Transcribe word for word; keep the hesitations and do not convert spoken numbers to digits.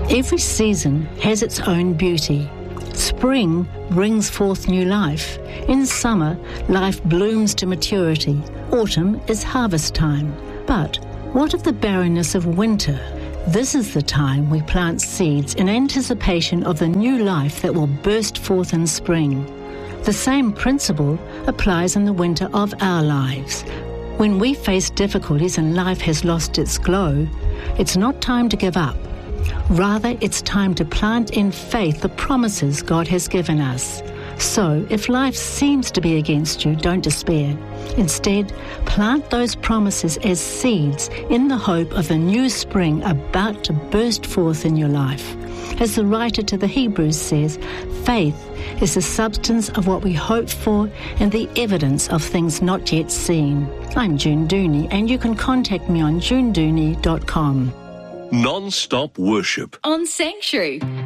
Every season has its own beauty. Spring brings forth new life. In summer, life blooms to maturity. Autumn is harvest time. But what of the barrenness of winter? This is the time we plant seeds in anticipation of the new life that will burst forth in spring. The same principle applies in the winter of our lives. When we face difficulties and life has lost its glow, it's not time to give up. Rather, it's time to plant in faith the promises God has given us. So, if life seems to be against you, don't despair. Instead, plant those promises as seeds in the hope of the new spring about to burst forth in your life. As the writer to the Hebrews says, faith is the substance of what we hope for and the evidence of things not yet seen. I'm June Dooney, and you can contact me on june dooney dot com. Non-stop worship on Sanctuary.